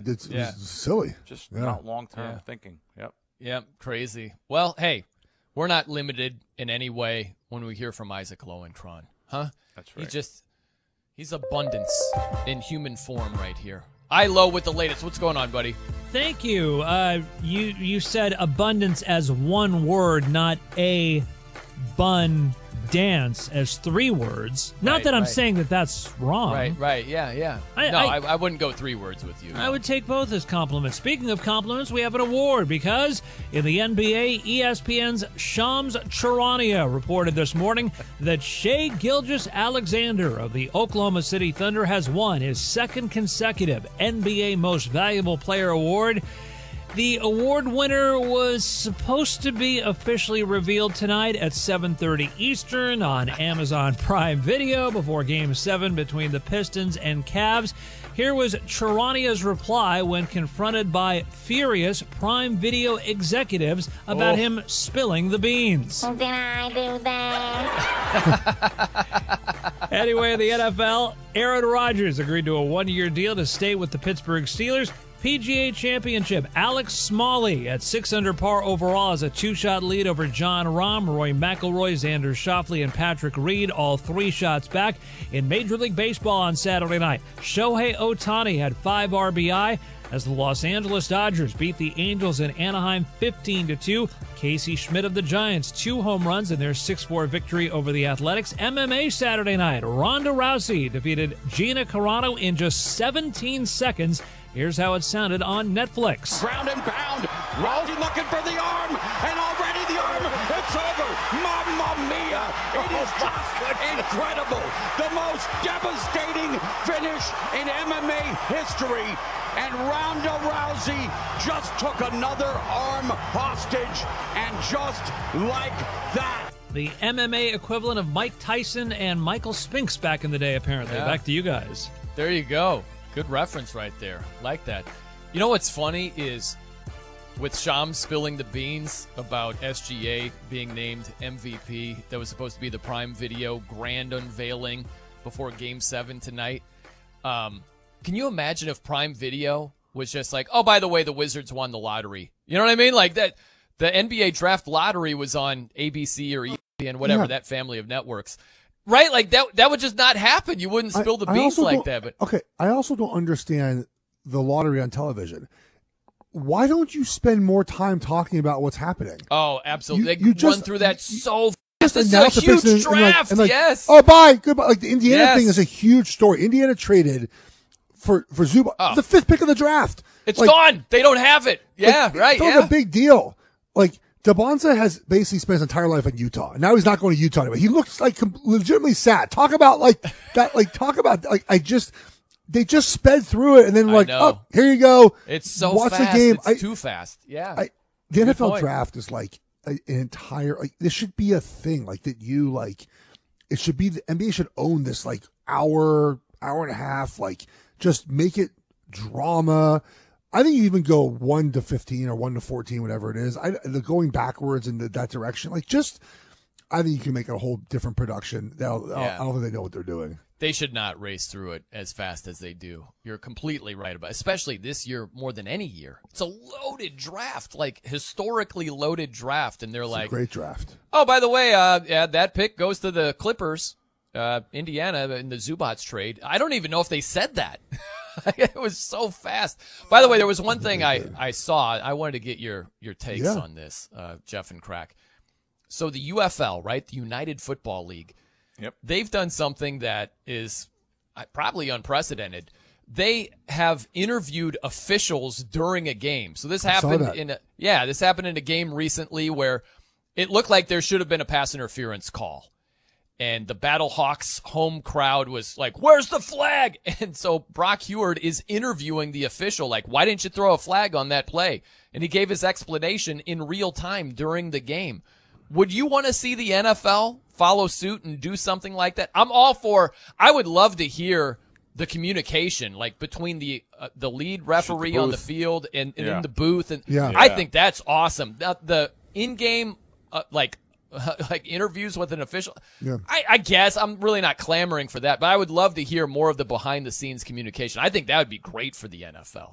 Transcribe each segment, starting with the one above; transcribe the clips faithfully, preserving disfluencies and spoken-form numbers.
It's, Yeah. it's silly. Just Yeah. not long-term Yeah. thinking. Yep. Yeah, crazy. Well, hey, we're not limited in any way when we hear from Isaac Lowenkron, huh? That's right. He just, he's abundance in human form right here. I Low with the latest. What's going on, buddy? Thank you. Uh, you you said abundance as one word, not a bun dance as three words. Not Right, that I'm right. saying that that's wrong. Right, right, yeah, yeah. I- no, I- I, I wouldn't go three words with you. I would take both as compliments. Speaking of compliments, we have an award because in the N B A, E S P N's Shams Charania reported this morning that Shai Gilgeous-Alexander of the Oklahoma City Thunder has won his second consecutive N B A Most Valuable Player award. The award winner was supposed to be officially revealed tonight at seven thirty Eastern on Amazon Prime Video before Game seven between the Pistons and Cavs. Here was Charania's reply when confronted by furious Prime Video executives about Oh. him spilling the beans. Did I do that? Anyway, the N F L, Aaron Rodgers agreed to a one-year deal to stay with the Pittsburgh Steelers. P G A Championship, Alex Smalley at six under par overall has a two-shot lead over John Rahm, Roy McIlroy, Xander Schauffele, and Patrick Reed, all three shots back. In Major League Baseball on Saturday night, Shohei Ohtani had five R B I as the Los Angeles Dodgers beat the Angels in Anaheim fifteen to two. Casey Schmidt of the Giants, two home runs in their six four victory over the Athletics. M M A Saturday night, Ronda Rousey defeated Gina Carano in just seventeen seconds. Here's how it sounded on Netflix. Ground and pound. Rousey looking for the arm, and already the arm, it's over. Mamma mia! It is just incredible. The most devastating finish in M M A history. And Ronda Rousey just took another arm hostage, and just like that. The M M A equivalent of Mike Tyson and Michael Spinks back in the day, apparently. Yeah. Back to you guys. There you go. Good reference right there. Like that. You know what's funny is with Shams spilling the beans about S G A being named M V P, that was supposed to be the Prime Video grand unveiling before Game seven tonight. Um, can you imagine if Prime Video was just like, oh, by the way, the Wizards won the lottery? You know what I mean? Like that, the N B A draft lottery was on A B C or E S P N, whatever, Yeah. that family of networks. Right? Like that that would just not happen. You wouldn't spill the I- I beans also like don't- that. But okay, I also don't understand the lottery on television. Why don't you spend more time talking about what's happening? oh, absolutely. You- they you run just- through that you- so fast. Just It's a announce the huge picks and- and like- draft. and like, yes. Oh, bye. Goodbye. Like the Indiana Yes. thing is a huge story. Indiana traded for for Zubac, Oh. the fifth pick of the draft. It's Like, gone. They don't have it. Yeah, like, right. It's not Yeah. a big deal. Like Dabonza has basically spent his entire life in Utah, and now he's not going to Utah anymore. He looks like com- legitimately sad. Talk about like that. Like talk about like I just they just sped through it, and then I like know. oh here you go. It's so watch fast. the game. It's I, too fast. Yeah. I, the N F L point. draft is like a, an entire like this should be a thing like that. You like it should be the N B A should own this like hour hour and a half. Like just make it drama. I think you even go one to fifteen or one to fourteen, whatever it is. I the going backwards in the, that direction, like just, I think you can make a whole different production. That'll, Yeah. I don't think they know what they're doing. They should not race through it as fast as they do. You're completely right about it, especially this year more than any year. It's a loaded draft, like historically loaded draft, and they're It's like, a great draft. oh, by the way, uh, yeah, that pick goes to the Clippers, uh, Indiana, in the Zubats trade. I don't even know if they said that. It was so fast. By the way, there was one thing I, I saw. I wanted to get your, your takes Yeah. on this, uh, Jeff and Crack. So the U F L, right, the United Football League, Yep. they've done something that is uh, probably unprecedented. They have interviewed officials during a game. So this I saw happened that. in a, yeah, this happened in a game recently where it looked like there should have been a pass interference call. And the Battlehawks home crowd was like, where's the flag? And so Brock Heward is interviewing the official, like, why didn't you throw a flag on that play? And he gave his explanation in real time during the game. Would you want to see the N F L follow suit and do something like that? I'm all for, I would love to hear the communication, like between the uh, the lead referee on the booth. field and, and Yeah. in the booth. And Yeah. I Yeah. think that's awesome. The, the in-game, uh, like, like interviews with an official. Yeah. I, I guess I'm really not clamoring for that, but I would love to hear more of the behind the scenes communication. I think that would be great for the N F L.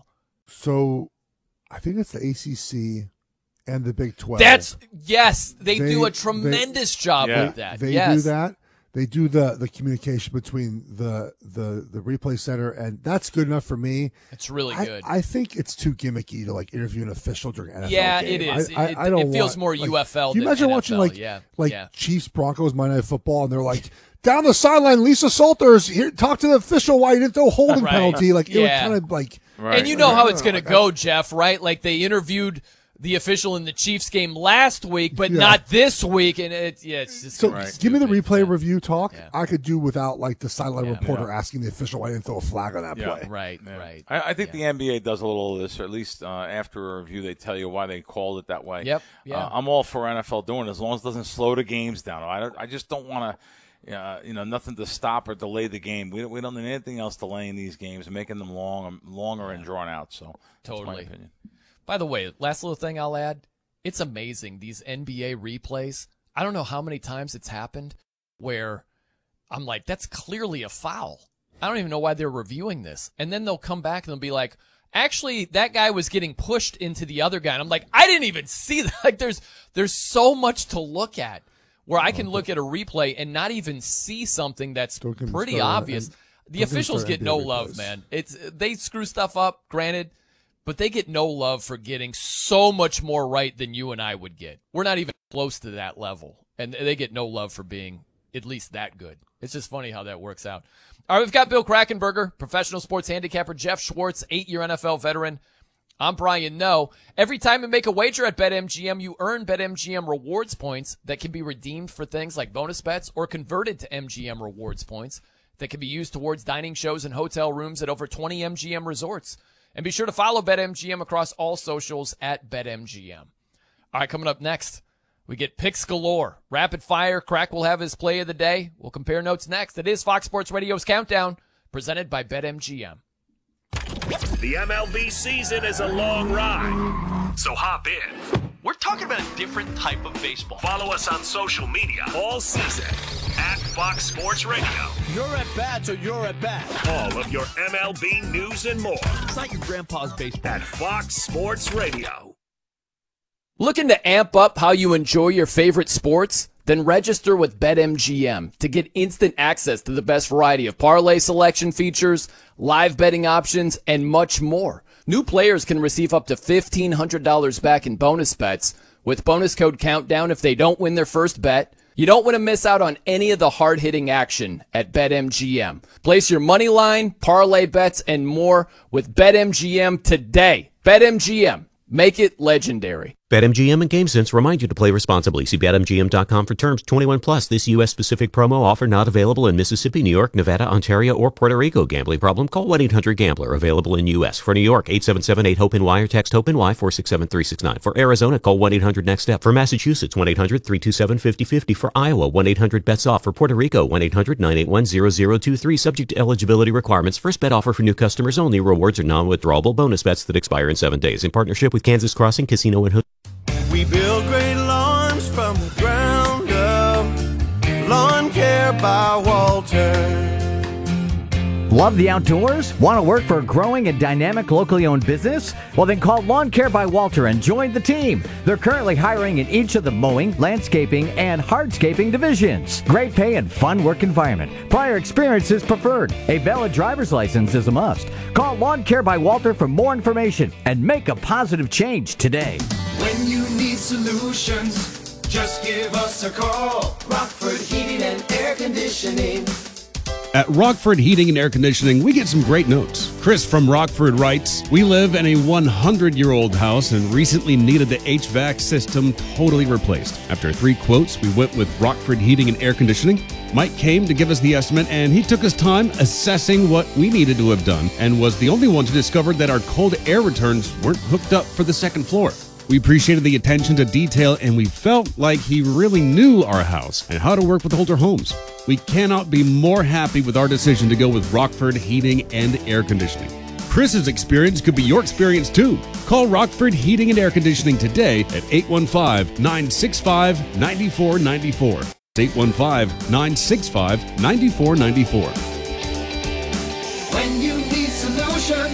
So I think it's the A C C and the Big twelve. That's yes, they, They- do a tremendous job Yeah. with that. They yes. do that. They do the, the communication between the, the the replay center, and that's good enough for me. It's really I, good. I think it's too gimmicky to like interview an official during an N F L Yeah, game. it is. I, It- I, I don't it feels want- more like, U F L Can you than imagine N F L, watching like yeah, like yeah. Chiefs Broncos Monday Night Football, and they're like down the sideline, Lisa Salters here, talk to the official why you didn't throw a holding Right. penalty. Like it Yeah. would kind of like. Right. And you know right. how it's going to Like, go, Jeff, right? Like they interviewed the official in the Chiefs game last week, but Yeah. not this week. And it, yeah, it's just So right. give me the stupid. replay Yeah. review talk. Yeah. I could do without like the sideline Yeah. reporter asking the official why I didn't throw a flag on that Yeah. play. Right, Yeah. right. I, I think Yeah. the N B A does a little of this, or at least uh, after a review, they tell you why they called it that way. Yep, yeah. Uh, I'm all for N F L doing it as long as it doesn't slow the games down. I, don't, I just don't want to, uh, you know, nothing to stop or delay the game. We don't, we don't need anything else delaying these games and making them long, longer and drawn out. So that's my Totally. opinion. By the way, last little thing I'll add. It's amazing, these N B A replays. I don't know how many times it's happened where I'm like, that's clearly a foul. I don't even know why they're reviewing this. And then they'll come back and they'll be like, actually, that guy was getting pushed into the other guy. And I'm like, I didn't even see that. Like, there's there's so much to look at where I can look at a replay and not even see something that's Don't get me pretty started on- obvious. and- The don't get me officials started get on no N B A love, replays. man. It's they screw stuff up, granted, but they get no love for getting so much more right than you and I would get. We're not even close to that level, and they get no love for being at least that good. It's just funny how that works out. All right, we've got Bill Krackenberger, professional sports handicapper, Jeff Schwartz, eight-year N F L veteran. I'm Brian Noe. Every time you make a wager at BetMGM, you earn BetMGM rewards points that can be redeemed for things like bonus bets or converted to M G M rewards points that can be used towards dining shows and hotel rooms at over twenty M G M resorts. And be sure to follow BetMGM across all socials at BetMGM. All right, coming up next, we get picks galore. Rapid fire. Crack will have his play of the day. We'll compare notes next. It is Fox Sports Radio's Countdown, presented by BetMGM. The M L B season is a long ride, so hop in. We're talking about a different type of baseball. Follow us on social media all season at Fox Sports Radio. You're at bat, so you're at bat. All of your M L B news and more It's not your grandpa's baseball. at Fox Sports Radio. Looking to amp up how you enjoy your favorite sports? Then register with BetMGM to get instant access to the best variety of parlay selection features, live betting options, and much more. New players can receive up to fifteen hundred dollars back in bonus bets with bonus code COUNTDOWN if they don't win their first bet. You don't want to miss out on any of the hard-hitting action at BetMGM. Place your money line, parlay bets, and more with BetMGM today. BetMGM. Make it legendary. BetMGM and GameSense remind you to play responsibly. See Bet M G M dot com for terms. twenty-one plus. This U S-specific promo offer not available in Mississippi, New York, Nevada, Ontario, or Puerto Rico. Gambling problem? Call one eight hundred gambler. Available in U S. For New York, eight seven seven eight hope N Y or text HOPE-NY four six seven three six nine. For Arizona, call one eight hundred next step. For Massachusetts, one eight hundred three two seven five zero five zero. For Iowa, one eight hundred bets off. For Puerto Rico, one eight hundred nine eight one zero zero two three. Subject to eligibility requirements. First bet offer for new customers only. Rewards are non-withdrawable bonus bets that expire in seven days. In partnership with Kansas Crossing Casino and Hotel. We build great lawns from the ground up. Lawn Care by Walter. Love the outdoors? Want to work for a growing and dynamic locally owned business? Well, then call Lawn Care by Walter and join the team. They're currently hiring in each of the mowing, landscaping, and hardscaping divisions. Great pay and fun work environment. Prior experience is preferred. A valid driver's license is a must. Call Lawn Care by Walter for more information and make a positive change today. When you need solutions, just give us a call. Rockford Heating and Air Conditioning. At Rockford Heating and Air Conditioning, we get some great notes. Chris from Rockford writes, we live in a hundred-year-old house and recently needed the H V A C system totally replaced. After three quotes, we went with Rockford Heating and Air Conditioning. Mike came to give us the estimate, and he took his time assessing what we needed to have done and was the only one to discover that our cold air returns weren't hooked up for the second floor. We appreciated the attention to detail, and we felt like he really knew our house and how to work with older homes. We cannot be more happy with our decision to go with Rockford Heating and Air Conditioning. Chris's experience could be your experience too. Call Rockford Heating and Air Conditioning today at eight one five, nine six five, nine four nine four. eight one five, nine six five, nine four nine four. When you need solutions,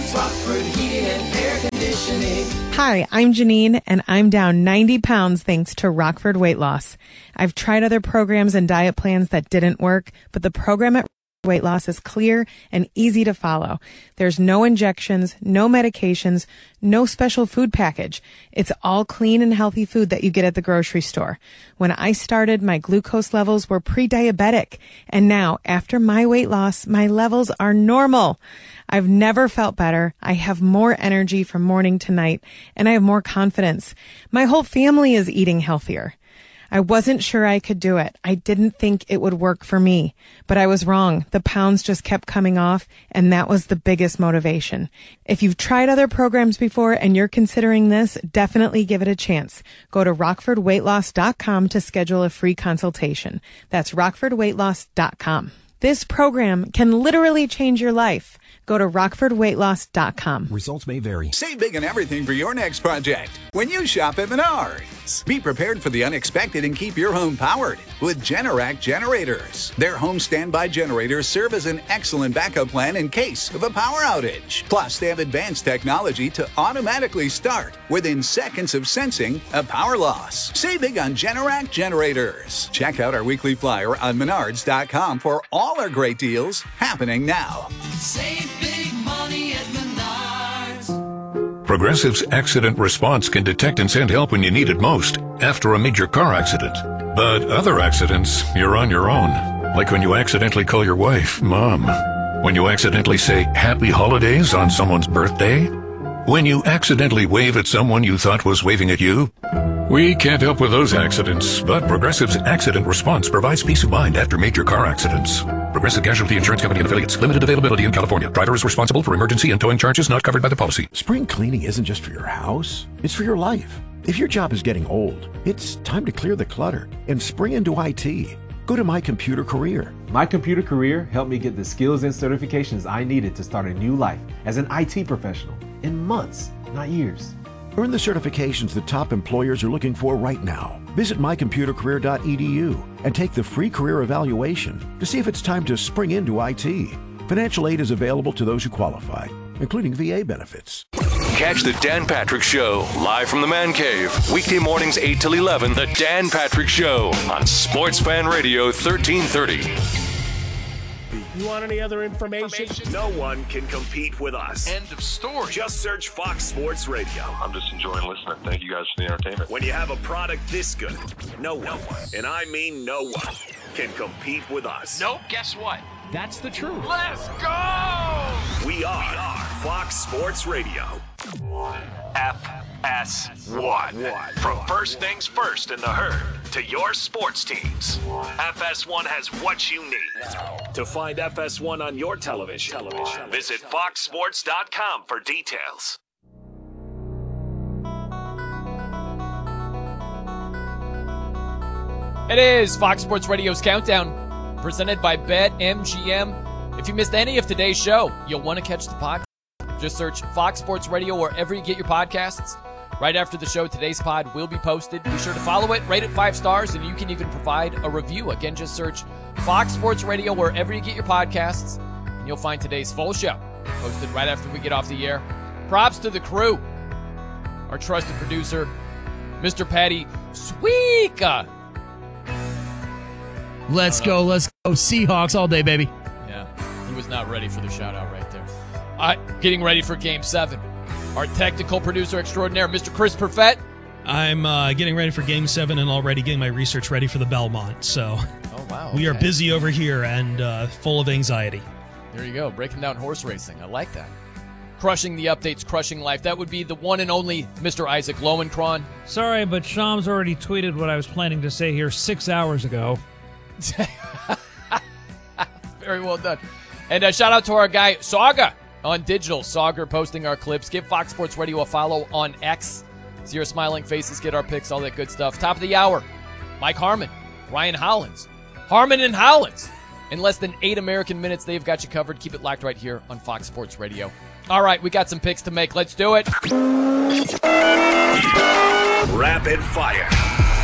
Rockford Heating and Air Conditioning. Hi, I'm Janine, and I'm down ninety pounds thanks to Rockford Weight Loss. I've tried other programs and diet plans that didn't work, but the program at Weight Loss is clear and easy to follow. There's no injections, no medications, no special food package. It's all clean and healthy food that you get at the grocery store. When I started, my glucose levels were pre-diabetic, and now, after my weight loss, my levels are normal. I've never felt better. I have more energy from morning to night, and I have more confidence. My whole family is eating healthier. I wasn't sure I could do it. I didn't think it would work for me, but I was wrong. The pounds just kept coming off, and that was the biggest motivation. If you've tried other programs before and you're considering this, definitely give it a chance. Go to rockford weight loss dot com to schedule a free consultation. That's rockford weight loss dot com. This program can literally change your life. Go to rockford weight loss dot com. Results may vary. Save big on everything for your next project when you shop at Menards. Be prepared for the unexpected and keep your home powered with Generac generators. Their home standby generators serve as an excellent backup plan in case of a power outage. Plus, they have advanced technology to automatically start within seconds of sensing a power loss. Save big on Generac generators. Check out our weekly flyer on menards dot com for all our great deals happening now. Save big money at Menards. Progressive's accident response can detect and send help when you need it most after a major car accident. But other accidents, you're on your own. Like when you accidentally call your wife Mom. When you accidentally say Happy Holidays on someone's birthday. When you accidentally wave at someone you thought was waving at you. We can't help with those accidents, but Progressive's accident response provides peace of mind after major car accidents. Progressive Casualty Insurance Company and Affiliates. Limited availability in California. Driver is responsible for emergency and towing charges not covered by the policy. Spring cleaning isn't just for your house. It's for your life. If your job is getting old, it's time to clear the clutter and spring into I T. Go to My Computer Career. My Computer Career helped me get the skills and certifications I needed to start a new life as an I T professional in months, not years. Earn the certifications that top employers are looking for right now. Visit my computer career dot e d u and take the free career evaluation to see if it's time to spring into I T. Financial aid is available to those who qualify, including V A benefits. Catch the Dan Patrick Show live from the Man Cave. Weekday mornings eight till eleven. The Dan Patrick Show on Sports Fan Radio thirteen thirty. You want any other information? No one can compete with us. End of story. Just search Fox Sports Radio. I'm just enjoying listening. Thank you guys for the entertainment. When you have a product this good, no one, and I mean no one, can compete with us. Nope, guess what? That's the truth. Let's go! We are, we are Fox Sports Radio. F S one. From first things first in the herd to your sports teams, F S one has what you need. To find F S one on your television, television. visit fox sports dot com for details. It is Fox Sports Radio's Countdown, presented by BetMGM. If you missed any of today's show, you'll want to catch the podcast. Just search Fox Sports Radio wherever you get your podcasts. Right after the show, today's pod will be posted. Be sure to follow it, rate it five stars, and you can even provide a review. Again, just search Fox Sports Radio wherever you get your podcasts, and you'll find today's full show posted right after we get off the air. Props to the crew. Our trusted producer, Mister Patty Sweeka. Let's go, let's go. Seahawks all day, baby. Yeah, he was not ready for the shout-out right there. All right, getting ready for Game seven. Our technical producer extraordinaire, Mister Chris Perfett. I'm uh, getting ready for Game seven and already getting my research ready for the Belmont. So oh, wow, we okay. are busy over here and uh, full of anxiety. There you go, breaking down horse racing. I like that. Crushing the updates, crushing life. That would be the one and only Mister Isaac Lowenkron. Sorry, but Shams already tweeted what I was planning to say here six hours ago. Very well done. And a shout out to our guy, Saga, on digital. Sauger posting our clips. Give Fox Sports Radio a follow on X. See our smiling faces, get our pics, all that good stuff. Top of the hour, Mike Harmon, Ryan Hollins. Harmon and Hollins. In less than eight American minutes, they've got you covered. Keep it locked right here on Fox Sports Radio. All right, we got some picks to make. Let's do it. Rapid fire.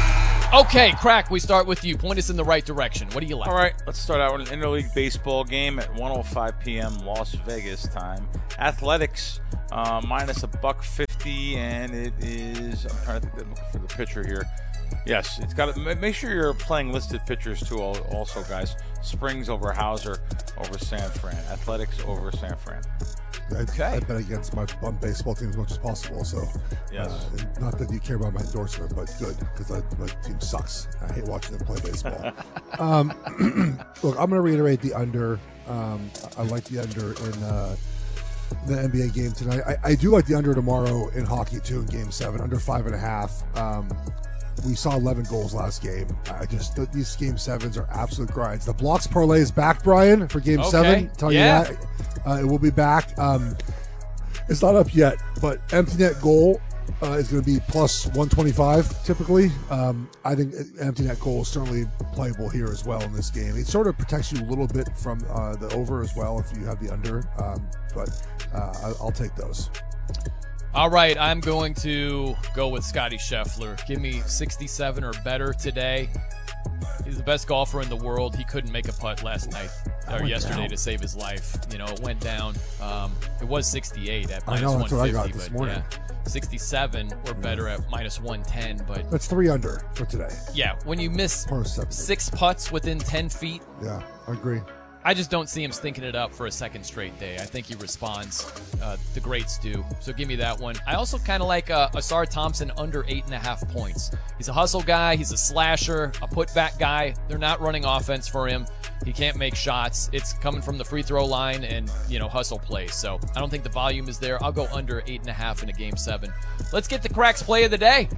Okay, Crack, we start with you. Point us in the right direction. What do you like? All right, let's start out with an interleague baseball game at one oh five p.m. Las Vegas time. Athletics uh, minus a buck fifty, and it is. I'm trying to think look for the pitcher here. Yes, it's got to make sure you're playing listed pitchers too. Also, guys, Springs over Hauser over San Fran. Athletics over San Fran. I, okay. I bet against my bum baseball team as much as possible. So, yes. uh, not that you care about my endorsement, but good because my team sucks. I hate watching them play baseball. um, look, I'm going to reiterate the under. Um, I like the under in uh, the N B A game tonight. I, I do like the under tomorrow in hockey too in Game Seven, under five and a half. Um, we saw eleven goals last game. I just these Game Sevens are absolute grinds. The blocks parlay is back, Brian, for Game okay. Seven. Tell yeah. you that. Uh, it will be back. Um, it's not up yet, but empty net goal uh, is going to be plus one twenty-five typically. Um, I think empty net goal is certainly playable here as well in this game. It sort of protects you a little bit from uh, the over as well if you have the under, um, but uh, I'll take those. All right, I'm going to go with Scotty Scheffler. Give me sixty-seven or better today. He's the best golfer in the world. He couldn't make a putt last night or yesterday down. to save his life. You know, it went down. Um, it was sixty-eight at minus I know, that's one fifty, what I got this but morning. Yeah, sixty-seven or better at minus one ten. But that's three under for today. Yeah, when you miss six putts within ten feet. Yeah, I agree. I just don't see him stinking it up for a second straight day. I think he responds. Uh, the greats do. So give me that one. I also kind of like uh, Asar Thompson under eight and a half points. He's a hustle guy. He's a slasher, a putback guy. They're not running offense for him. He can't make shots. It's coming from the free throw line and, you know, hustle plays. So I don't think the volume is there. I'll go under eight and a half in a game seven. Let's get the Cracks play of the day.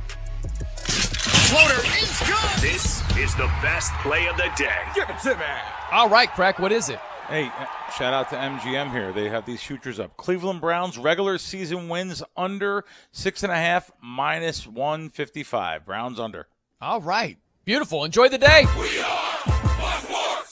Floater is good. This is the best play of the day. Give it to me. All right, Crack, what is it? Hey, shout out to M G M here. They have these futures up. Cleveland Browns regular season wins under six and a half, minus one fifty-five. Browns under. All right. Beautiful. Enjoy the day. We are sports.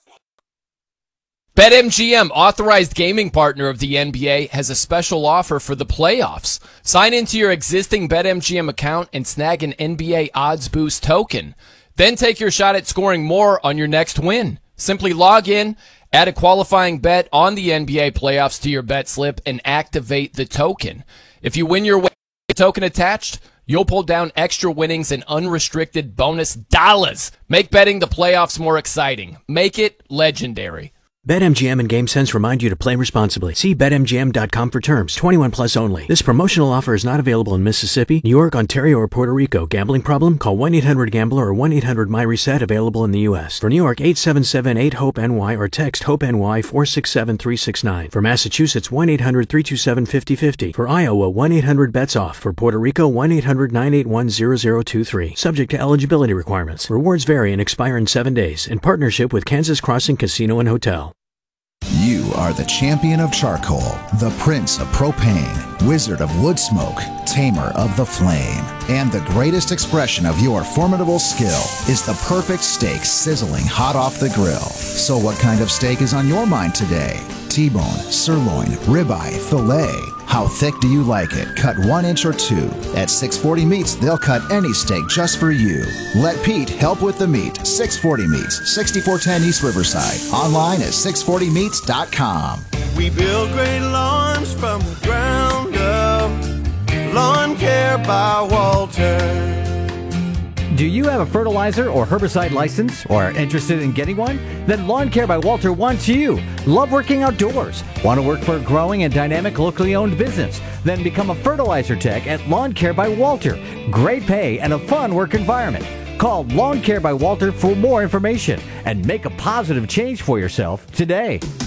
BetMGM, authorized gaming partner of the N B A, has a special offer for the playoffs. Sign into your existing BetMGM account and snag an N B A Odds Boost token. Then take your shot at scoring more on your next win. Simply log in, add a qualifying bet on the N B A playoffs to your bet slip, and activate the token. If you win your way, token attached, you'll pull down extra winnings and unrestricted bonus dollars. Make betting the playoffs more exciting. Make it legendary. BetMGM and GameSense remind you to play responsibly. See Bet M G M dot com for terms. twenty-one plus only. This promotional offer is not available in Mississippi, New York, Ontario, or Puerto Rico. Gambling problem? Call one eight hundred gambler or one eight hundred my reset, available in the U S. For New York, eight seven seven eight hope N Y or text HOPE-NY four six seven three six nine. For Massachusetts, one eight hundred three two seven five zero five zero. For Iowa, one eight hundred bets off. For Puerto Rico, one eight hundred nine eight one zero zero two three. Subject to eligibility requirements. Rewards vary and expire in seven days. In partnership with Kansas Crossing Casino and Hotel. You are the champion of charcoal, the prince of propane, wizard of wood smoke, tamer of the flame, and the greatest expression of your formidable skill is the perfect steak sizzling hot off the grill. So what kind of steak is on your mind today? T-bone, sirloin, ribeye, filet. How thick do you like it? Cut one inch or two. At six forty Meats, they'll cut any steak just for you. Let Pete help with the meat. six forty Meats, sixty-four ten East Riverside. Online at six forty meats dot com. We build great lawns from the ground up. Lawn Care by Walter. Do you have a fertilizer or herbicide license or are interested in getting one? Then Lawn Care by Walter wants you. Love working outdoors? Want to work for a growing and dynamic locally owned business? Then become a fertilizer tech at Lawn Care by Walter. Great pay and a fun work environment. Call Lawn Care by Walter for more information and make a positive change for yourself today.